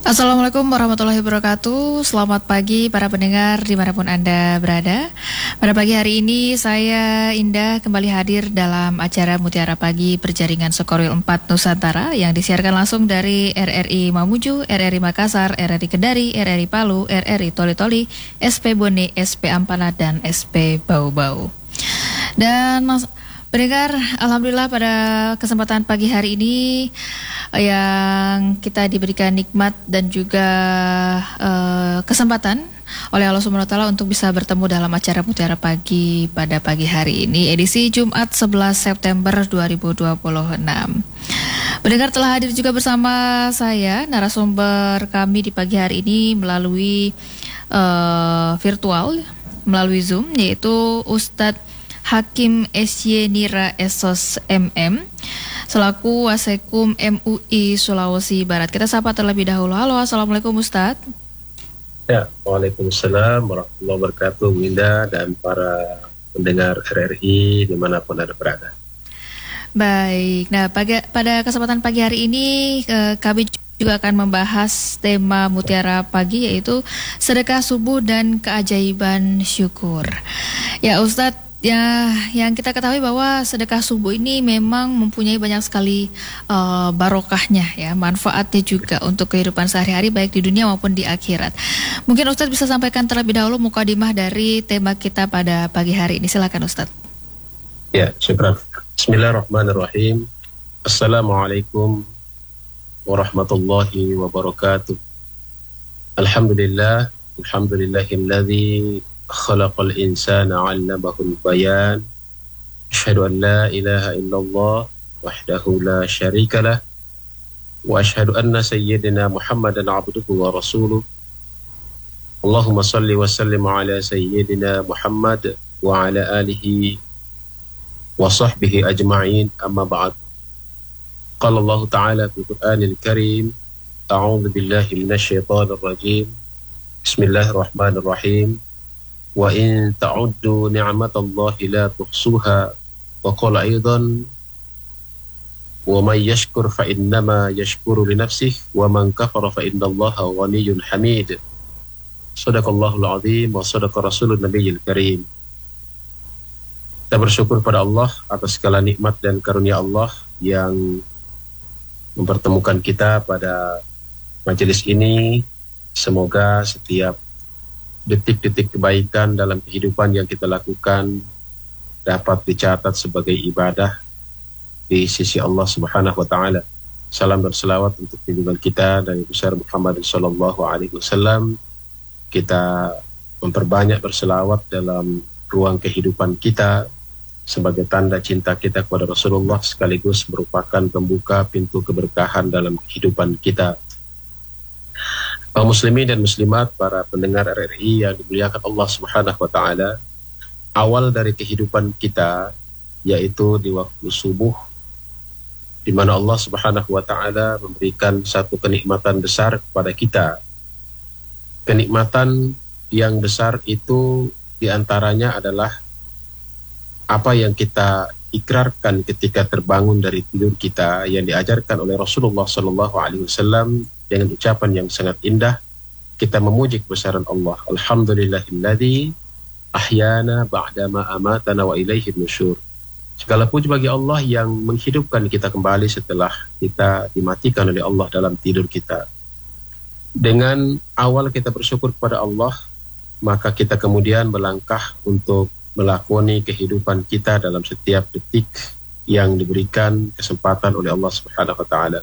Assalamualaikum warahmatullahi wabarakatuh. Selamat pagi para pendengar dimanapun Anda berada. Pada pagi hari ini saya Indah kembali hadir dalam acara Mutiara Pagi Berjaringan Sekorwil 4 Nusantara yang disiarkan langsung dari RRI Mamuju, RRI Makassar, RRI Kendari, RRI Palu, RRI Toli-Toli, SP Bone, SP Ampana, dan SP Bau-Bau. Dan pendengar, alhamdulillah pada kesempatan pagi hari ini yang kita diberikan nikmat dan juga kesempatan oleh Allah Subhanahu wa taala untuk bisa bertemu dalam acara Mutiara Pagi pada pagi hari ini, edisi Jumat 11 September 2026. Pendengar, telah hadir juga bersama saya narasumber kami di pagi hari ini melalui virtual, melalui Zoom, yaitu Ustadz Hakim SY Nira Esos MM selaku Wasekum MUI Sulawesi Barat. Kita sapa terlebih dahulu. Halo, assalamualaikum Ustadz. Ya, waalaikumsalam warahmatullahi wabarakatuh, Winda dan para pendengar RRI dimanapun Anda berada. Baik, nah pada kesempatan pagi hari ini kami juga akan membahas tema Mutiara Pagi, yaitu sedekah subuh dan keajaiban syukur. Ya Ustadz, ya, yang kita ketahui bahwa sedekah subuh ini memang mempunyai banyak sekali barokahnya, ya, manfaatnya juga untuk kehidupan sehari-hari baik di dunia maupun di akhirat. Mungkin Ustadz bisa sampaikan terlebih dahulu mukadimah dari tema kita pada pagi hari ini. Silakan Ustadz. Ya, syukran. Bismillahirrahmanirrahim. Assalamualaikum warahmatullahi wabarakatuh. Alhamdulillahilladzi khalaqal insana 'allamahul bayan. Asyhadu an la ilaha illallah wahdahu la syarikalah wa asyhadu anna sayyidina Muhammadan 'abduhu wa rasuluh. Allahumma shalli wa sallim ala sayyidina Muhammad wa ala alihi wa sahbihi ajma'in, amma ba'd. Qala Allah ta'ala fil Qur'anil Karim, a'udzu billahi minasy syaithanir rajim. Bismillahirrahmanirrahim. Wa in ta'uddu ni'matallahi la tuhsuha wa qala aidan wa may yashkur fa innama yashkuru li nafsihi wa man kafara fa innallaha ghaniyyun hamid. Shadaqallahul azim wa shadaqa rasulun nabiyil karim. Kita bersyukur pada Allah atas segala nikmat dan karunia Allah yang mempertemukan kita pada majelis ini. Semoga setiap detik-detik kebaikan dalam kehidupan yang kita lakukan dapat dicatat sebagai ibadah di sisi Allah Subhanahu wa taala. Salam dan selawat untuk junjungan kita Nabi besar Muhammad sallallahu alaihi wasallam. Kita memperbanyak berselawat dalam ruang kehidupan kita sebagai tanda cinta kita kepada Rasulullah, sekaligus merupakan pembuka pintu keberkahan dalam kehidupan kita. Kaum muslimin dan muslimat, para pendengar RRI yang dimuliakan Allah Subhanahu wa taala, awal dari kehidupan kita yaitu di waktu subuh, di mana Allah Subhanahu wa taala memberikan satu kenikmatan besar kepada kita. Kenikmatan yang besar itu diantaranya adalah apa yang kita ikrarkan ketika terbangun dari tidur kita, yang diajarkan oleh Rasulullah sallallahu alaihi wasallam dengan ucapan yang sangat indah. Kita memuji kebesaran Allah. Alhamdulillahilladzi ahyana ba'dama amatana wa ilaihi nusyur. Segala puji bagi Allah yang menghidupkan kita kembali setelah kita dimatikan oleh Allah dalam tidur kita. Dengan awal kita bersyukur kepada Allah, maka kita kemudian melangkah untuk melakoni kehidupan kita dalam setiap detik yang diberikan kesempatan oleh Allah Subhanahu wa taala.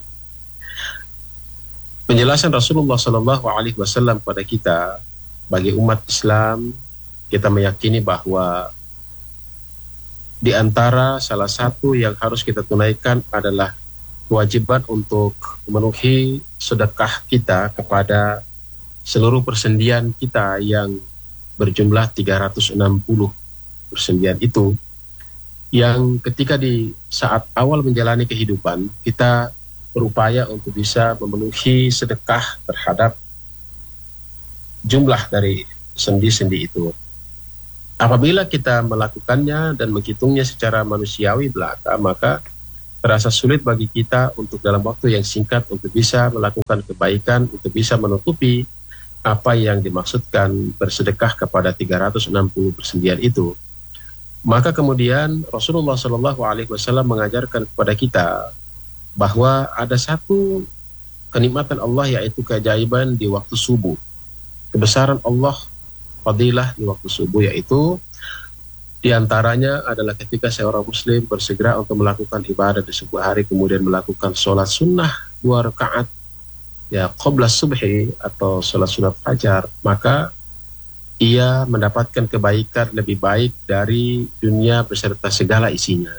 Penjelasan Rasulullah sallallahu alaihi wasallam kepada kita bagi umat Islam, kita meyakini bahwa di antara salah satu yang harus kita tunaikan adalah kewajiban untuk memenuhi sedekah kita kepada seluruh persendian kita yang berjumlah 360 persendian itu, yang ketika di saat awal menjalani kehidupan kita berupaya untuk bisa memenuhi sedekah terhadap jumlah dari sendi-sendi itu. Apabila kita melakukannya dan menghitungnya secara manusiawi belaka, maka terasa sulit bagi kita untuk dalam waktu yang singkat untuk bisa melakukan kebaikan, untuk bisa menutupi apa yang dimaksudkan bersedekah kepada 360 persendian itu. Maka kemudian Rasulullah SAW mengajarkan kepada kita bahwa ada satu kenikmatan Allah, yaitu keajaiban di waktu subuh. Kebesaran Allah, fadilah di waktu subuh, yaitu di antaranya adalah ketika seorang muslim bersegera untuk melakukan ibadah di subuh hari, kemudian melakukan sholat sunnah 2 rakaat ya qabla subhi atau sholat sunat fajar, maka ia mendapatkan kebaikan lebih baik dari dunia beserta segala isinya.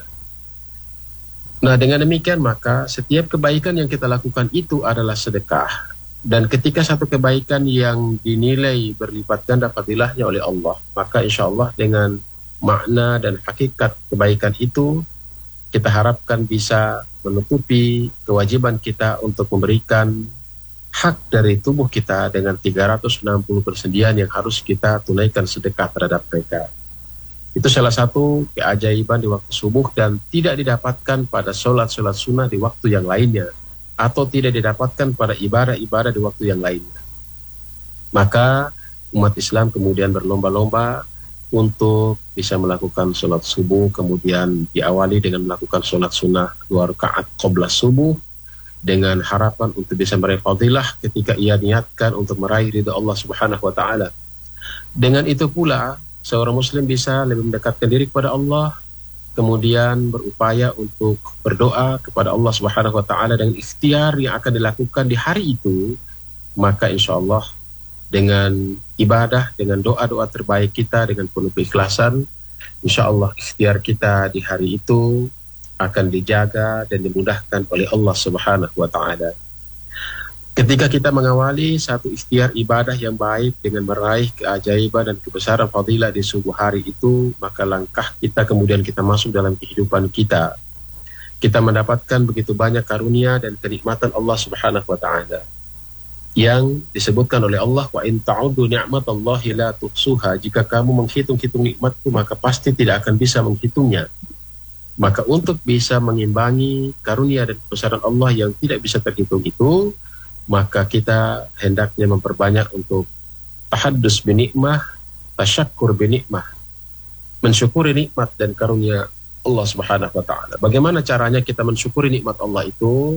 Nah, dengan demikian maka setiap kebaikan yang kita lakukan itu adalah sedekah. Dan ketika satu kebaikan yang dinilai berlipat ganda fadilahnya oleh Allah, maka insya Allah dengan makna dan hakikat kebaikan itu kita harapkan bisa menutupi kewajiban kita untuk memberikan hak dari tubuh kita dengan 360 persendian yang harus kita tunaikan sedekah terhadap mereka. Itu salah satu keajaiban di waktu subuh dan tidak didapatkan pada sholat-sholat sunnah di waktu yang lainnya, atau tidak didapatkan pada ibadah-ibadah di waktu yang lainnya. Maka umat Islam kemudian berlomba-lomba untuk bisa melakukan sholat subuh, kemudian diawali dengan melakukan sholat sunnah 2 rakaat qabla subuh, dengan harapan untuk bisa meraih fadilah ketika ia niatkan untuk meraih ridha Allah Subhanahu wa Ta'ala. Dengan itu pula seorang muslim bisa lebih mendekatkan diri kepada Allah, kemudian berupaya untuk berdoa kepada Allah Subhanahu wa Ta'ala dengan ikhtiar yang akan dilakukan di hari itu. Maka insya Allah dengan ibadah, dengan doa-doa terbaik kita, dengan penuh keikhlasan, insya Allah ikhtiar kita di hari itu akan dijaga dan dimudahkan oleh Allah Subhanahu wa Ta'ala. Ketika kita mengawali satu ikhtiar ibadah yang baik dengan meraih keajaiban dan kebesaran fadilah di subuh hari itu, maka langkah kita kemudian kita masuk dalam kehidupan kita. Kita mendapatkan begitu banyak karunia dan kenikmatan Allah Subhanahu wa Ta'ala yang disebutkan oleh Allah, wa in ta'uddu ni'matallahi la tuhsuha. Jika kamu menghitung-hitung nikmatku, maka pasti tidak akan bisa menghitungnya. Maka untuk bisa mengimbangi karunia dan kebesaran Allah yang tidak bisa terhitung itu, maka kita hendaknya memperbanyak untuk tahaddus binikmah, tasyakkur binikmah, mensyukuri nikmat dan karunia Allah Subhanahu wa Ta'ala. Bagaimana caranya kita mensyukuri nikmat Allah itu?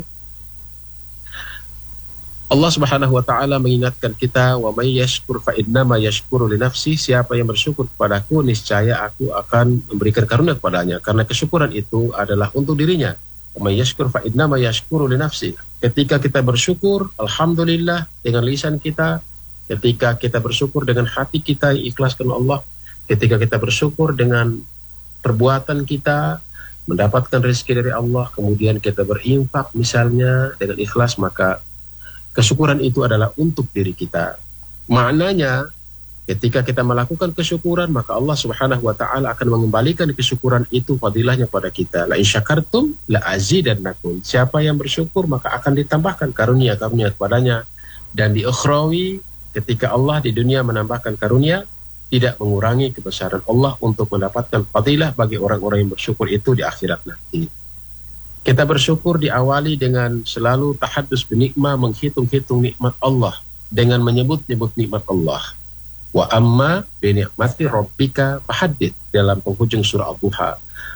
Allah Subhanahu wa Ta'ala mengingatkan kita, wa may yashkur fa innama yashkuru li nafsi. Siapa yang bersyukur kepadaku, niscaya aku akan memberikan karunia kepadanya, karena kesyukuran itu adalah untuk dirinya. Wa may yashkur fa innama yashkuru li nafsi. Ketika kita bersyukur, alhamdulillah dengan lisan kita, ketika kita bersyukur dengan hati kita yang ikhlas karena Allah, ketika kita bersyukur dengan perbuatan kita, mendapatkan rezeki dari Allah, kemudian kita berinfak misalnya dengan ikhlas, maka kesyukuran itu adalah untuk diri kita. Maknanya, ketika kita melakukan kesyukuran, maka Allah Subhanahu wa Ta'ala akan mengembalikan kesyukuran itu fadilahnya pada kita. La in syakartum la azidannakum. Siapa yang bersyukur, maka akan ditambahkan karunia-karunia kepadanya. Dan di ukhrawi, ketika Allah di dunia menambahkan karunia, tidak mengurangi kebesaran Allah untuk mendapatkan fadilah bagi orang-orang yang bersyukur itu di akhirat nanti. Kita bersyukur diawali dengan selalu tahaddus binikmah, menghitung-hitung nikmat Allah dengan menyebut-nyebut nikmat Allah. Wa amma binikmati rabbika fahaddits, dalam penghujung surah Al-Duha.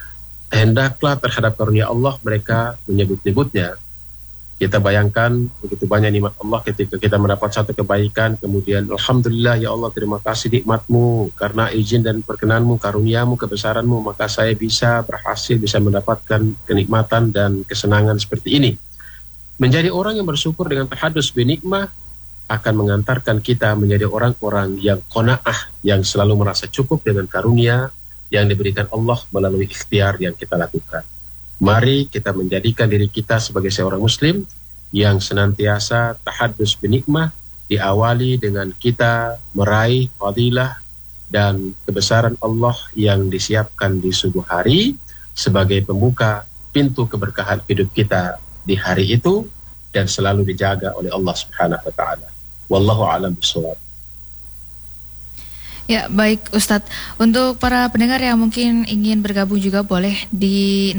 Hendaklah terhadap karunia Allah mereka menyebut-nyebutnya. Kita bayangkan begitu banyak nikmat Allah ketika kita mendapat satu kebaikan, kemudian alhamdulillah ya Allah, terima kasih nikmatmu, karena izin dan perkenanmu, karuniamu, kebesaranmu, maka saya bisa berhasil, bisa mendapatkan kenikmatan dan kesenangan seperti ini. Menjadi orang yang bersyukur dengan tahaddus binikmah akan mengantarkan kita menjadi orang-orang yang qanaah, yang selalu merasa cukup dengan karunia yang diberikan Allah melalui ikhtiar yang kita lakukan. Mari kita menjadikan diri kita sebagai seorang muslim yang senantiasa tahaddus binikmah, diawali dengan kita meraih fadilah dan kebesaran Allah yang disiapkan di subuh hari sebagai pembuka pintu keberkahan hidup kita di hari itu, dan selalu dijaga oleh Allah Subhanahu wa Ta'ala. Wallahu a'lam bishawab. Ya, baik Ustadz. Untuk para pendengar yang mungkin ingin bergabung juga boleh di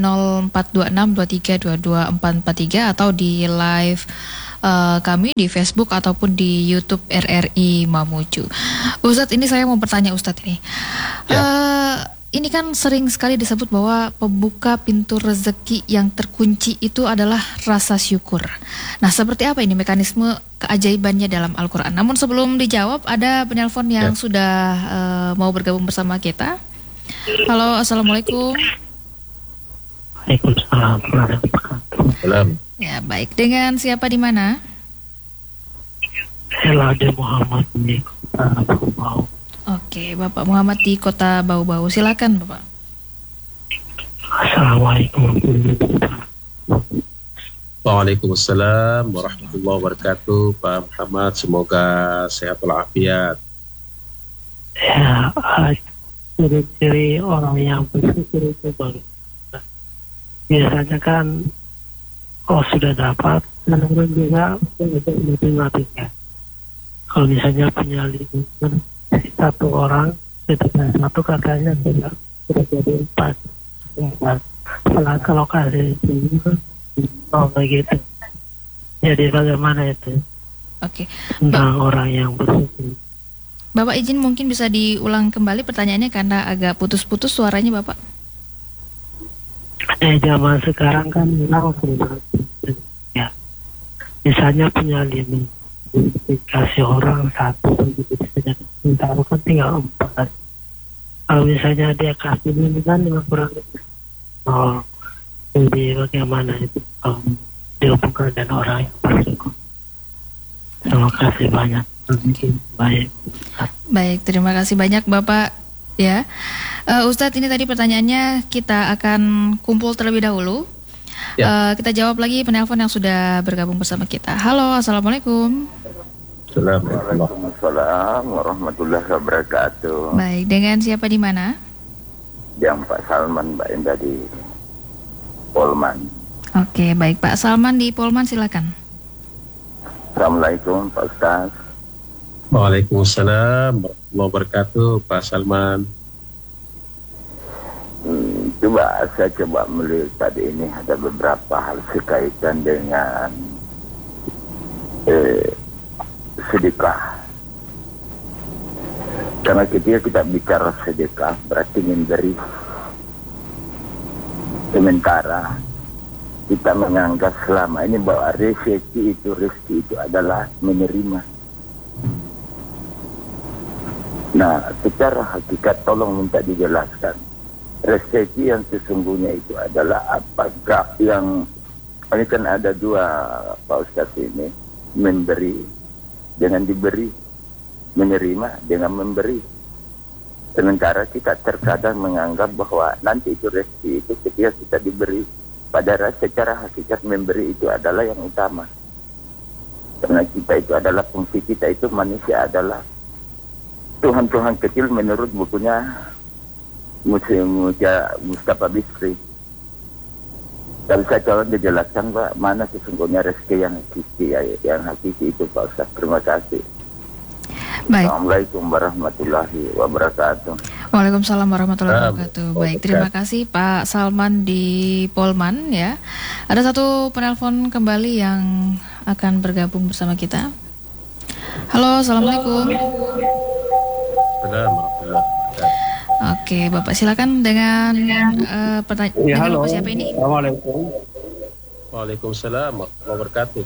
042623224443 atau di live kami di Facebook ataupun di YouTube RRI Mamuju. Ustadz, ini saya mau bertanya Ustadz ini. Ini kan sering sekali disebut bahwa pembuka pintu rezeki yang terkunci itu adalah rasa syukur. Nah, seperti apa ini mekanisme keajaibannya dalam Al-Quran? Namun sebelum dijawab, ada penelpon yang sudah mau bergabung bersama kita. Halo, Assalamualaikum. Waalaikumsalam warahmatullahi wabarakatuh. Ya, baik. Dengan siapa di mana? Helade Muhammad di Bau. Oke, Bapak Muhammad di Kota Bau-Bau. Silakan, Bapak. Assalamualaikum. Waalaikumsalam warahmatullahi wabarakatuh. Pak Muhammad, semoga sehat walafiat. Ya, ciri-ciri orang yang bersyukur itu bagaimana? Biasanya kan kalau sudah dapat, kadang-kadang juga matematika. Kalau misalnya punya lingkungan satu orang, ketika satu katanya sudah jadi 4. Setelah kalau kasih itu, begitu. Jadi bagaimana itu? Oke. Tentang orang yang bersyukur. Bapak izin mungkin bisa diulang kembali pertanyaannya karena agak putus-putus suaranya Bapak. Zaman sekarang kan ya. Misalnya punya 5, dikasih orang 1 begitu saja. Taruh kan tinggal 4. Kalau misalnya dia kasih ini kan kurang 0. Jadi bagaimana itu kalau dihubungkan dengan orang yang bersyukur? Terima kasih banyak. Baik. Baik, terima kasih banyak Bapak. Ya, Ustadz, ini tadi pertanyaannya kita akan kumpul terlebih dahulu. Kita jawab lagi penelpon yang sudah bergabung bersama kita. Halo, Assalamualaikum. Waalaikumsalam warahmatullahi wabarakatuh. Baik, dengan siapa di mana? Yang Pak Salman, Mbak Indah di Polman. Oke, baik Pak Salman di Polman, silakan. Assalamualaikum Pak Ustaz. Waalaikumsalam warahmatullahi wabarakatuh, Pak Salman. Saya coba melihat ini ada beberapa hal berkaitan dengan sedekah. Karena ketika kita bicara sedekah berarti memberi. Sementara kita menganggap selama ini bahwa rezeki itu adalah menerima. Nah, secara hakikat tolong minta dijelaskan. Rezeki yang sesungguhnya itu adalah apakah yang ini kan ada 2 Pak Ustaz ini, memberi dengan diberi, menerima dengan memberi. Sementara kita terkadang menganggap bahwa nanti itu rezeki itu ketika kita diberi, padahal secara hakikat memberi itu adalah yang utama. Karena kita itu adalah fungsi kita itu manusia adalah Tuhan-Tuhan kecil menurut bukunya Mustafa Bisri. Tapi saya coba dijelaskan Pak, mana sesungguhnya rezeki yang hakiki itu Pak Ustaz. Terima kasih. Baik. Assalamualaikum warahmatullahi wabarakatuh. Waalaikumsalam warahmatullahi wabarakatuh. Baik, terima kasih Pak Salman di Polman ya. Ada satu penelpon kembali yang akan bergabung bersama kita. Halo, Assalamualaikum. Oke, Bapak silakan dengan pertanyaan. Ya, halo. Siapa ini? Assalamualaikum. Waalaikumsalam warahmatullahi wabarakatuh.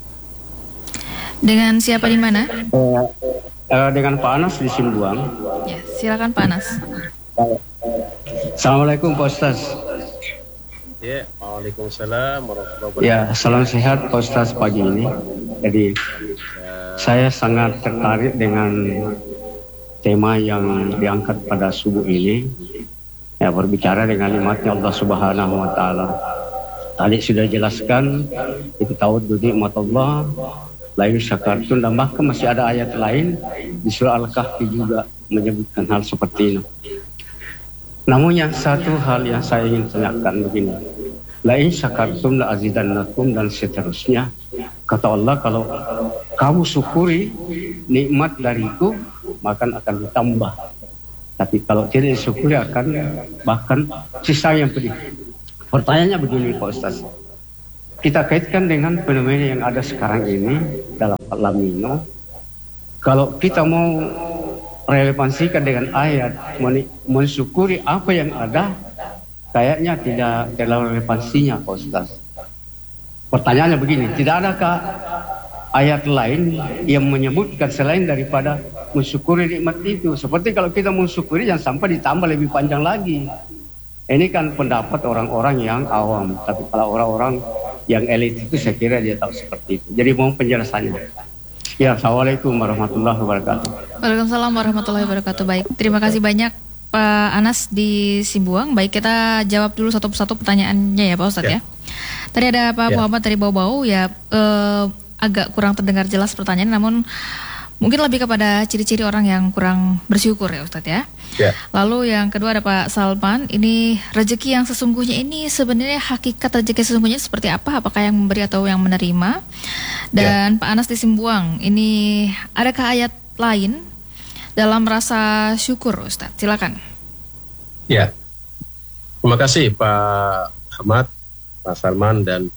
Dengan siapa di mana? Dengan Pak Anas di Simbuang. Ya, silakan Pak Anas. Assalamualaikum Pak Ustaz. Ya, waalaikumsalam warahmatullahi wabarakatuh. Ya, salam sehat Pak Ustaz pagi ini. Jadi saya sangat tertarik dengan tema yang diangkat pada subuh ini. Ya, berbicara dengan nikmatnya Allah Subhanahu wa taala. Tadi sudah jelaskan itu ta'uddu nikmatullah la in syakartum, dan bahkan masih ada ayat lain di surah Al-Kahfi juga menyebutkan hal seperti ini. Namun yang satu hal yang saya ingin tanyakan begini, la in syakartum la azidannakum, dan seterusnya. Kata Allah, kalau kamu syukuri nikmat dariku maka akan ditambah. Tapi kalau tidak disyukuri akan bahkan sisa yang pedih. Pertanyaannya begini Pak Ustaz. Kita kaitkan dengan fenomena yang ada sekarang ini dalam El Nino. Kalau kita mau relevansikan dengan ayat, mensyukuri apa yang ada, kayaknya tidak terlalu relevansinya Pak Ustaz. Pertanyaannya begini, tidak adakah ayat lain yang menyebutkan selain daripada mensyukuri nikmat itu? Seperti kalau kita mensyukuri jangan sampai ditambah lebih panjang lagi. Ini kan pendapat orang-orang yang awam, tapi kalau orang-orang yang elit itu saya kira dia tahu seperti itu. Jadi mohon penjelasannya. Ya, assalamualaikum warahmatullahi wabarakatuh. Waalaikumsalam warahmatullahi wabarakatuh. Baik, terima kasih banyak Pak Anas di Simbuang. Baik, kita jawab dulu satu persatu pertanyaannya ya Pak Ustadz ya. Tadi ada Pak Muhammad dari Bau-Bau ya, agak kurang terdengar jelas pertanyaan, namun mungkin lebih kepada ciri-ciri orang yang kurang bersyukur ya Ustadz ya. Lalu yang kedua ada Pak Salman, ini rezeki yang sesungguhnya ini sebenarnya hakikat rezeki sesungguhnya seperti apa? Apakah yang memberi atau yang menerima? Dan Pak Anas di Simbuang, ini adakah ayat lain dalam rasa syukur Ustadz? Silakan. Ya, terima kasih Pak Ahmad, Pak Salman dan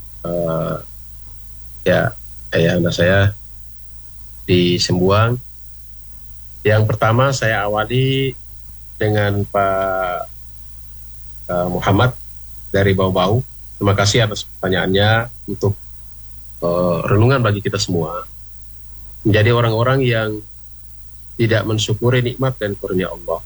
ayahanda saya di Simbuang. Yang pertama saya awali dengan Pak Muhammad dari Bau-Bau. Terima kasih atas pertanyaannya untuk renungan bagi kita semua. Menjadi orang-orang yang tidak mensyukuri nikmat dan karunia Allah.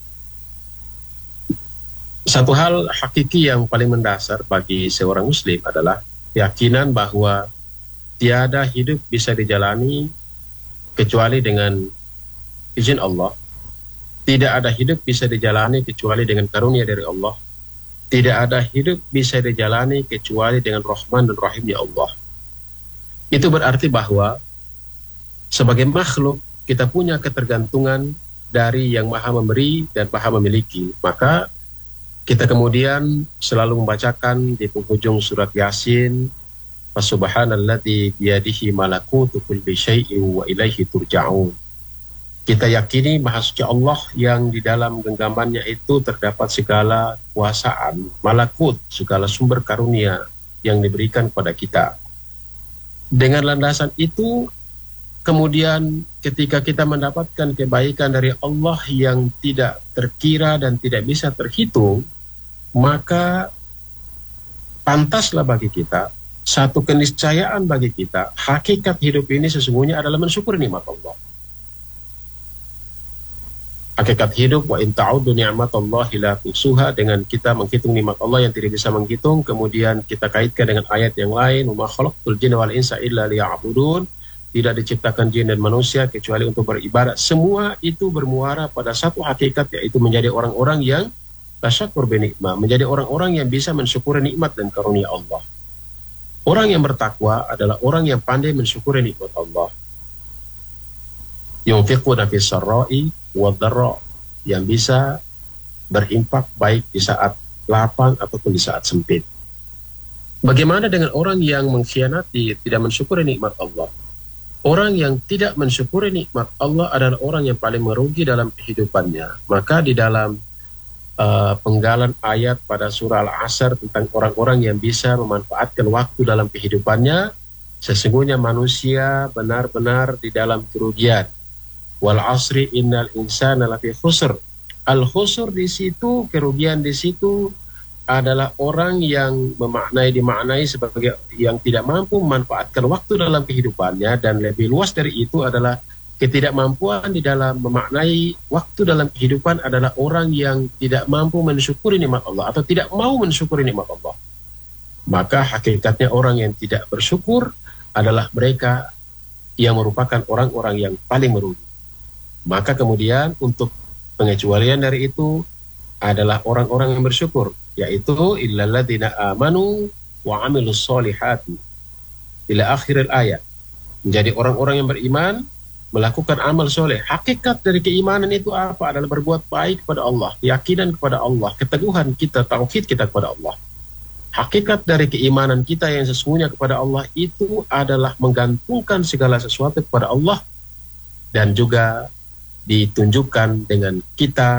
Satu hal hakiki yang paling mendasar bagi seorang muslim adalah keyakinan bahwa tiada hidup bisa dijalani kecuali dengan izin Allah. Tidak ada hidup bisa dijalani kecuali dengan karunia dari Allah. Tidak ada hidup bisa dijalani kecuali dengan Rahman dan Rahimnya Allah. Itu berarti bahwa sebagai makhluk kita punya ketergantungan dari yang maha memberi dan maha memiliki. Maka kita kemudian selalu membacakan di penghujung surat Yasin, Subhanalladzi biyadihi malakutu kulli syai'in wa ilaihi turja'un. Kita yakini Maha Suci Allah yang di dalam genggamannya itu terdapat segala kuasaan, malakut, segala sumber karunia yang diberikan kepada kita. Dengan landasan itu, kemudian ketika kita mendapatkan kebaikan dari Allah yang tidak terkira dan tidak bisa terhitung, maka pantaslah bagi kita, satu keniscayaan bagi kita, hakikat hidup ini sesungguhnya adalah mensyukuri nikmat Allah. Hakikat hidup, wa in ta'uddu ni'matallahi la tuhsuha, dengan kita menghitung nikmat Allah yang tidak bisa menghitung, kemudian kita kaitkan dengan ayat yang lain, wa ma khalaqtul jinna wal insa illa liya'budun, tidak diciptakan jin dan manusia kecuali untuk beribadat. Semua itu bermuara pada satu hakikat, yaitu menjadi orang-orang yang tasyakur binikmah, menjadi orang-orang yang bisa mensyukuri nikmat dan karunia Allah. Orang yang bertakwa adalah orang yang pandai mensyukuri nikmat Allah. Yunfiquna fis sarra'i wadh-dharra, yang bisa berimpak baik di saat lapang ataupun di saat sempit. Bagaimana dengan orang yang mengkhianati, tidak mensyukuri nikmat Allah? Orang yang tidak mensyukuri nikmat Allah adalah orang yang paling merugi dalam kehidupannya. Maka di dalam penggalan ayat pada surah Al-Asr tentang orang-orang yang bisa memanfaatkan waktu dalam kehidupannya, sesungguhnya manusia benar-benar di dalam kerugian. Wal asri innal insana lafi khusr. Al khusr di situ, kerugian di situ adalah orang yang dimaknai sebagai yang tidak mampu memanfaatkan waktu dalam kehidupannya, dan lebih luas dari itu adalah ketidakmampuan di dalam memaknai waktu dalam kehidupan adalah orang yang tidak mampu mensyukuri nikmat Allah atau tidak mau mensyukuri nikmat Allah. Maka hakikatnya orang yang tidak bersyukur adalah mereka yang merupakan orang-orang yang paling merugi. Maka kemudian untuk pengecualian dari itu adalah orang-orang yang bersyukur, yaitu illalladzina amanu wa amilus solihati ila akhiril ayat. Menjadi orang-orang yang beriman, melakukan amal soleh. Hakikat dari keimanan itu apa? Adalah berbuat baik kepada Allah, keyakinan kepada Allah, keteguhan kita, tauhid kita kepada Allah. Hakikat dari keimanan kita yang sesungguhnya kepada Allah itu adalah menggantungkan segala sesuatu kepada Allah, dan juga ditunjukkan dengan kita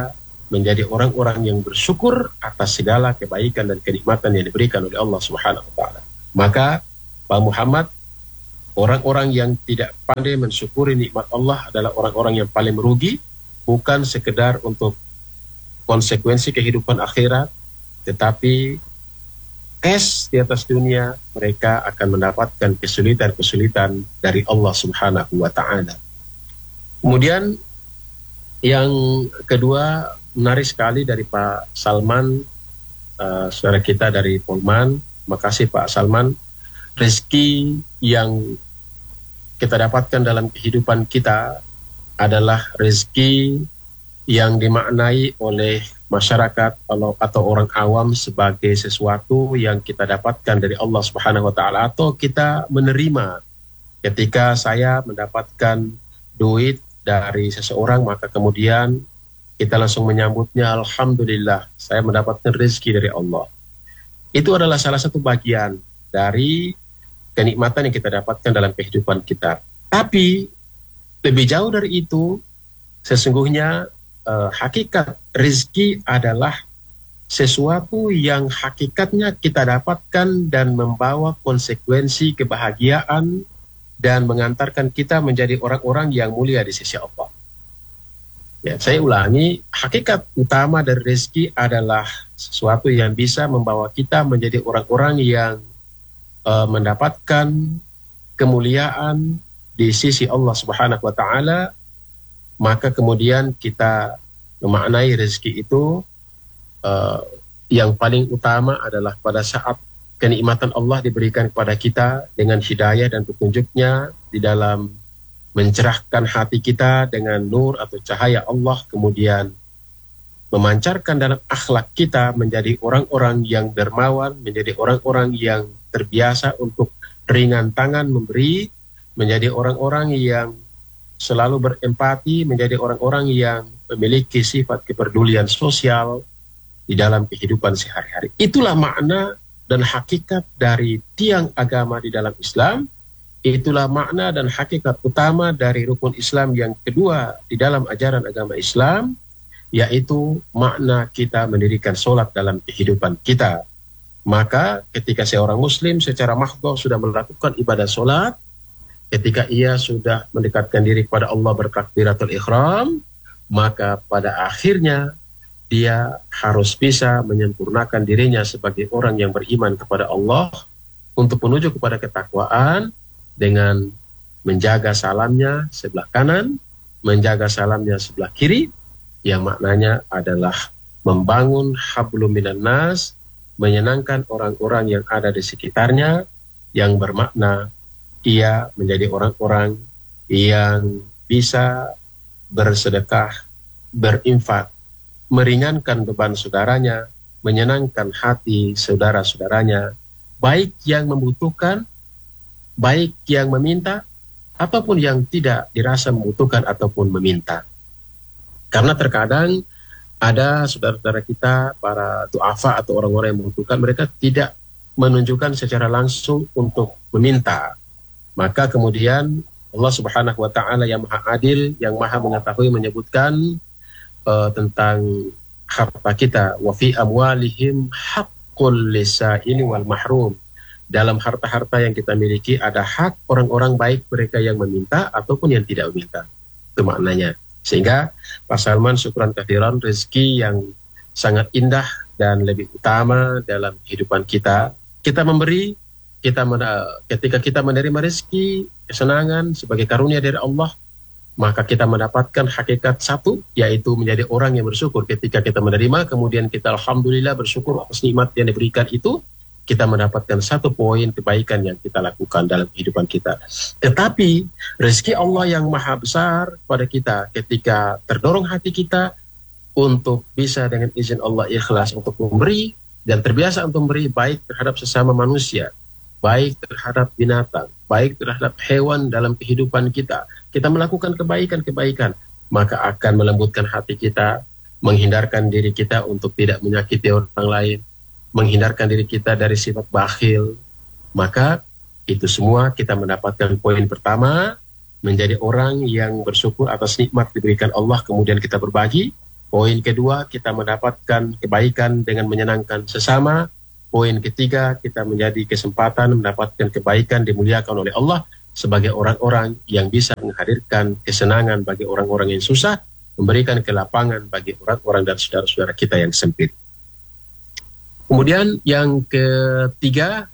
menjadi orang-orang yang bersyukur atas segala kebaikan dan kenikmatan yang diberikan oleh Allah Subhanahu wa taala. Maka Pak Muhammad, orang-orang yang tidak pandai mensyukuri nikmat Allah adalah orang-orang yang paling merugi, bukan sekedar untuk konsekuensi kehidupan akhirat, tetapi cash di atas dunia mereka akan mendapatkan kesulitan-kesulitan dari Allah Subhanahu wa taala. Kemudian yang kedua, menarik sekali dari Pak Salman, saudara kita dari Polman. Makasih Pak Salman. Rezeki yang kita dapatkan dalam kehidupan kita adalah rezeki yang dimaknai oleh masyarakat atau orang awam sebagai sesuatu yang kita dapatkan dari Allah Subhanahu wa taala, atau kita menerima. Ketika saya mendapatkan duit dari seseorang, maka kemudian kita langsung menyambutnya, alhamdulillah, saya mendapatkan rezeki dari Allah. Itu adalah salah satu bagian dari kenikmatan yang kita dapatkan dalam kehidupan kita. Tapi lebih jauh dari itu, sesungguhnya hakikat rezeki adalah sesuatu yang hakikatnya kita dapatkan dan membawa konsekuensi kebahagiaan dan mengantarkan kita menjadi orang-orang yang mulia di sisi Allah. Ya, saya ulangi, hakikat utama dari rezeki adalah sesuatu yang bisa membawa kita menjadi orang-orang yang mendapatkan kemuliaan di sisi Allah Subhanahu wa taala. Maka kemudian kita memaknai rezeki itu yang paling utama adalah pada saat kenikmatan Allah diberikan kepada kita dengan hidayah dan petunjuknya di dalam mencerahkan hati kita dengan nur atau cahaya Allah, kemudian memancarkan dalam akhlak kita menjadi orang-orang yang dermawan, menjadi orang-orang yang terbiasa untuk ringan tangan memberi, menjadi orang-orang yang selalu berempati, menjadi orang-orang yang memiliki sifat kepedulian sosial di dalam kehidupan sehari-hari. Itulah makna dan hakikat dari tiang agama di dalam Islam. Itulah makna dan hakikat utama dari rukun Islam yang kedua di dalam ajaran agama Islam, yaitu makna kita mendirikan sholat dalam kehidupan kita. Maka ketika seorang muslim secara mahdhah sudah melakukan ibadah sholat, ketika ia sudah mendekatkan diri kepada Allah bertakbiratul ihram, maka pada akhirnya dia harus bisa menyempurnakan dirinya sebagai orang yang beriman kepada Allah untuk menuju kepada ketakwaan dengan menjaga salamnya sebelah kanan, menjaga salamnya sebelah kiri, yang maknanya adalah membangun hablum minan nas, menyenangkan orang-orang yang ada di sekitarnya, yang bermakna ia menjadi orang-orang yang bisa bersedekah, berinfak, meringankan beban saudaranya, menyenangkan hati saudara-saudaranya, baik yang membutuhkan, baik yang meminta, ataupun yang tidak dirasa membutuhkan ataupun meminta. Karena terkadang ada saudara-saudara kita, para du'afa atau orang-orang yang membutuhkan, mereka tidak menunjukkan secara langsung untuk meminta. Maka kemudian Allah Subhanahu wa taala yang Maha Adil, yang Maha Mengetahui menyebutkan tentang harta kita, wa fi amwalihim haqqul lisaili wal mahrum. Dalam harta-harta yang kita miliki ada hak orang-orang, baik mereka yang meminta ataupun yang tidak meminta. Itu maknanya. Sehingga Pak Salman, syukran kehadiran, rezeki yang sangat indah dan lebih utama dalam kehidupan kita. Kita memberi, ketika kita menerima rezeki, kesenangan sebagai karunia dari Allah, maka kita mendapatkan hakikat satu, yaitu menjadi orang yang bersyukur. Ketika kita menerima, kemudian kita alhamdulillah bersyukur atas nikmat yang diberikan itu, kita mendapatkan satu poin kebaikan yang kita lakukan dalam kehidupan kita. Tetapi rezeki Allah yang maha besar pada kita, ketika terdorong hati kita untuk bisa dengan izin Allah ikhlas untuk memberi, dan terbiasa untuk memberi baik terhadap sesama manusia, baik terhadap binatang, baik terhadap hewan dalam kehidupan kita, kita melakukan kebaikan-kebaikan, maka akan melembutkan hati kita, menghindarkan diri kita untuk tidak menyakiti orang lain, menghindarkan diri kita dari sifat bakhil. Maka itu semua kita mendapatkan poin pertama, menjadi orang yang bersyukur atas nikmat diberikan Allah, kemudian kita berbagi. Poin kedua, kita mendapatkan kebaikan dengan menyenangkan sesama. Poin ketiga, kita menjadi kesempatan mendapatkan kebaikan dimuliakan oleh Allah sebagai orang-orang yang bisa menghadirkan kesenangan bagi orang-orang yang susah, memberikan kelapangan bagi orang-orang dan saudara-saudara kita yang sempit. Kemudian yang ketiga,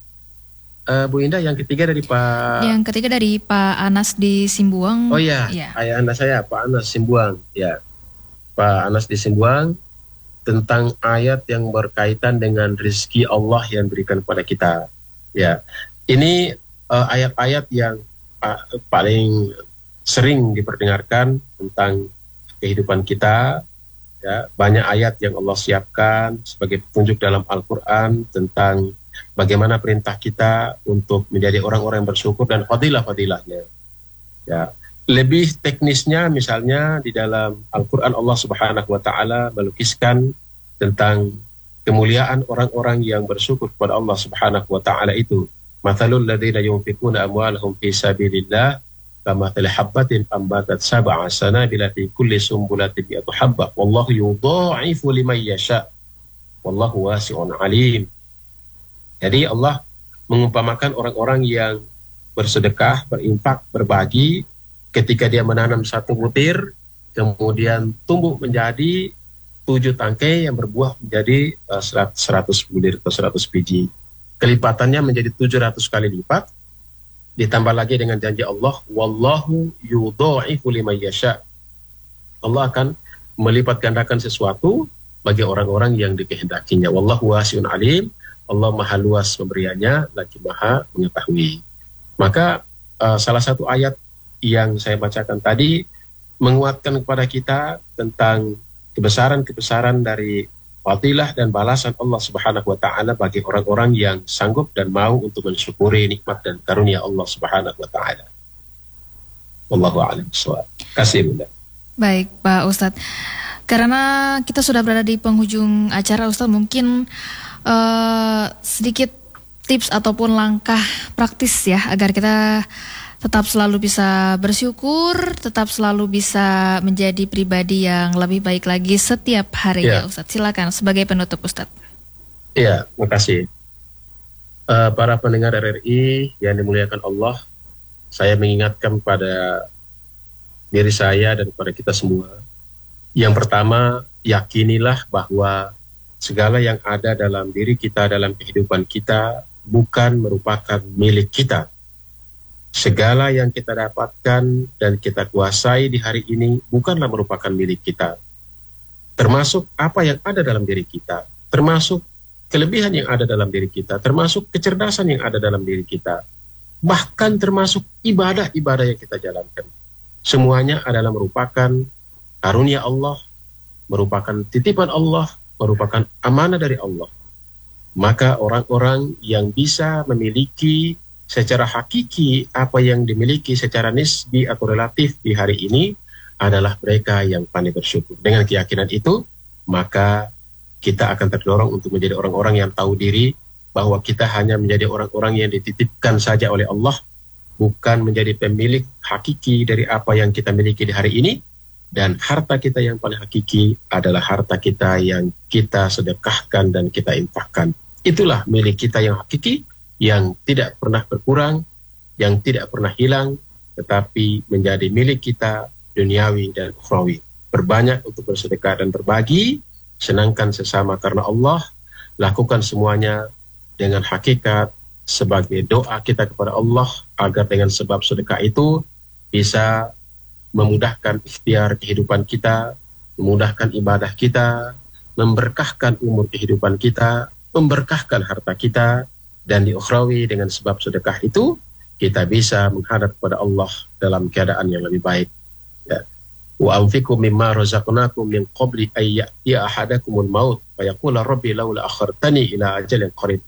Bu Indah, yang ketiga dari Pak... Yang ketiga dari Pak Anas di Simbuang. Oh iya, ayah anda saya, Pak Anas Simbuang. Ya, Pak Anas di Simbuang, tentang ayat yang berkaitan dengan rezeki Allah yang berikan kepada kita. Ya, ini ayat-ayat yang paling sering diperdengarkan tentang kehidupan kita. Ya, banyak ayat yang Allah siapkan sebagai petunjuk dalam Al-Quran tentang bagaimana perintah kita untuk menjadi orang-orang yang bersyukur dan fadilah-fadilahnya. Ya, lebih teknisnya misalnya di dalam Al-Quran Allah Subhanahu wa Ta'ala melukiskan tentang kemuliaan orang-orang yang bersyukur kepada Allah Subhanahu wa Ta'ala itu. Mathalul ladzina yunfikuna amwalahum fi sabilillah kamathali habbatin ambatat sab'a sanabila fi kulli sumbulatin mi'atu habbah wallahu yudha'ifu liman yasha wallahu wasi'un alim. Jadi Allah mengumpamakan orang-orang yang bersedekah, berinfak, berbagi, ketika dia menanam satu butir, kemudian tumbuh menjadi 7 tangkai yang berbuah menjadi 100 butir atau 100 biji. Kelipatannya menjadi 700 kali lipat. Ditambah lagi dengan janji Allah, wallahu yudha'ifu liman yasha. Allah akan melipat gandakan sesuatu bagi orang-orang yang dikehendakinya. Wallahu wasi'un alim. Allah maha luas pemberiannya, lagi maha mengetahui. Maka salah satu ayat yang saya bacakan tadi menguatkan kepada kita tentang kebesaran-kebesaran dari fadilah dan balasan Allah Subhanahu wa Ta'ala bagi orang-orang yang sanggup dan mau untuk mensyukuri nikmat dan karunia Allah Subhanahu wa Ta'ala. Wallahu a'lam bishawab. Kasih Bunda. Baik Pak Ustadz, karena kita sudah berada di penghujung acara, Ustadz, mungkin sedikit tips ataupun langkah praktis ya agar kita tetap selalu bisa bersyukur, tetap selalu bisa menjadi pribadi yang lebih baik lagi setiap harinya, Ustadz. Silakan sebagai penutup, Ustadz. Iya, makasih. Para pendengar RRI yang dimuliakan Allah, saya mengingatkan pada diri saya dan kepada kita semua. Yang pertama, yakinilah bahwa segala yang ada dalam diri kita, dalam kehidupan kita, bukan merupakan milik kita. Segala yang kita dapatkan dan kita kuasai di hari ini bukanlah merupakan milik kita. Termasuk apa yang ada dalam diri kita, termasuk kelebihan yang ada dalam diri kita, termasuk kecerdasan yang ada dalam diri kita, bahkan termasuk ibadah-ibadah yang kita jalankan. Semuanya adalah merupakan karunia Allah, merupakan titipan Allah, merupakan amanah dari Allah. Maka orang-orang yang bisa memiliki secara hakiki apa yang dimiliki secara nisbi atau relatif di hari ini adalah mereka yang pandai bersyukur. Dengan keyakinan itu, maka kita akan terdorong untuk menjadi orang-orang yang tahu diri bahwa kita hanya menjadi orang-orang yang dititipkan saja oleh Allah, bukan menjadi pemilik hakiki dari apa yang kita miliki di hari ini. Dan harta kita yang paling hakiki adalah harta kita yang kita sedekahkan dan kita infakkan. Itulah milik kita yang hakiki, yang tidak pernah berkurang, yang tidak pernah hilang, tetapi menjadi milik kita duniawi dan ukhrawi. Berbanyak untuk bersedekah dan berbagi, senangkan sesama karena Allah, lakukan semuanya dengan hakikat sebagai doa kita kepada Allah, agar dengan sebab sedekah itu bisa memudahkan ikhtiar kehidupan kita, memudahkan ibadah kita, memberkahkan umur kehidupan kita, memberkahkan harta kita, dan di ukhrawi dengan sebab sedekah itu kita bisa menghadap kepada Allah dalam keadaan yang lebih baik. Ya. Wa anfiqu mimma razaqnakum min qabli ay ya'tiya ahadakumul maut fa yaqula rabbi laula akhartani ila ajalin qarib.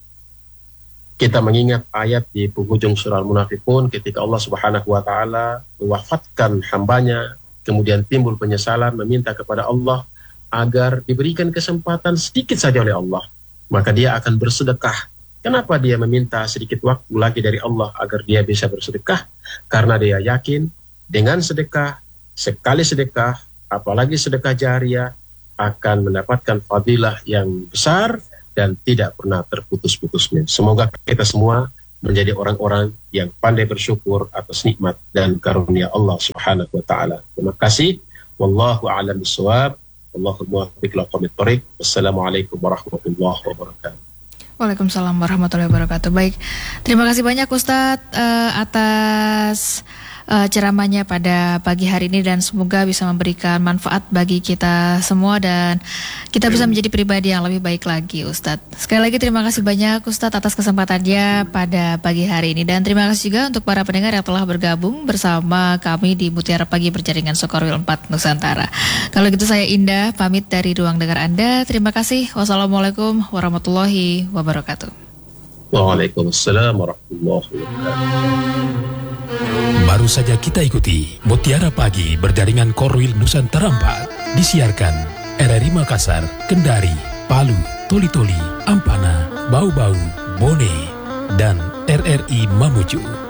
Kita mengingat ayat di penghujung surah Al-Munafiqun ketika Allah Subhanahu wa Ta'ala mewafatkan hambanya, kemudian timbul penyesalan, meminta kepada Allah agar diberikan kesempatan sedikit saja oleh Allah, maka dia akan bersedekah. Kenapa dia meminta sedikit waktu lagi dari Allah agar dia bisa bersedekah? Karena dia yakin dengan sedekah, sekali sedekah, apalagi sedekah jariah, akan mendapatkan fadilah yang besar dan tidak pernah terputus-putusnya. Semoga kita semua menjadi orang-orang yang pandai bersyukur atas nikmat dan karunia Allah Subhanahu wa taala. Terima kasih. Wallahu a'lam bishawab. Allahumma muwaffiq liqawmit thoriq. Wassalamualaikum warahmatullahi wabarakatuh. Waalaikumsalam warahmatullahi wabarakatuh. Baik, terima kasih banyak Ustadz atas ceramahnya pada pagi hari ini, dan semoga bisa memberikan manfaat bagi kita semua dan kita bisa menjadi pribadi yang lebih baik lagi, Ustadz. Sekali lagi terima kasih banyak Ustadz atas kesempatannya pada pagi hari ini, dan terima kasih juga untuk para pendengar yang telah bergabung bersama kami di Mutiara Pagi Berjaringan Sokorwil 4 Nusantara. Kalau gitu saya Indah pamit dari ruang dengar Anda. Terima kasih. Wassalamualaikum warahmatullahi wabarakatuh. Waalaikumsalam warahmatullahi wabarakatuh. Baru saja kita ikuti Mutiara Pagi Berjaringan Korwil Nusantara 4, disiarkan RRI Makassar, Kendari, Palu, Toli-Toli, Ampana, Bau-Bau, Bone, dan RRI Mamuju.